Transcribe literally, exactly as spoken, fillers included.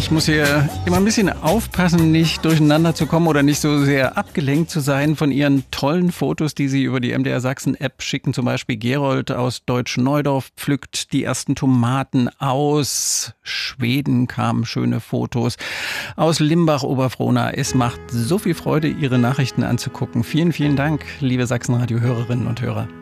Ich muss hier immer ein bisschen aufpassen, nicht durcheinander zu kommen oder nicht so sehr abgelenkt zu sein von Ihren tollen Fotos, die Sie über die M D R Sachsen-App schicken. Zum Beispiel Gerold aus Deutsch-Neudorf pflückt die ersten Tomaten aus. Schweden kamen schöne Fotos. Aus Limbach-Oberfrohna. Es macht so viel Freude, Ihre Nachrichten anzugucken. Vielen, vielen Dank, liebe Sachsen-Radio-Hörerinnen und Hörer.